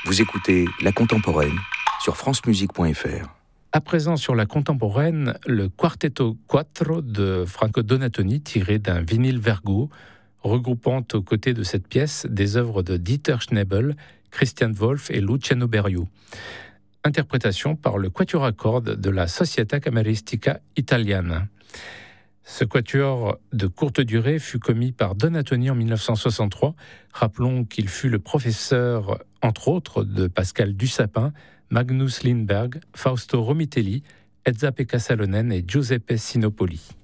Vous écoutez La Contemporaine sur francemusique.fr. À présent, sur la contemporaine, le Quartetto Quattro de Franco Donatoni, tiré d'un vinyle Vergo, regroupant aux côtés de cette pièce des œuvres de Dieter Schnebel, Christian Wolff et Luciano Berio. Interprétation par le quatuor à cordes de la Società Cameristica Italiana. Ce quatuor de courte durée fut commis par Donatoni en 1963. Rappelons qu'il fut le professeur, entre autres, de Pascal Dussapin, Magnus Lindberg, Fausto Romitelli, Esa-Pekka Salonen et Giuseppe Sinopoli.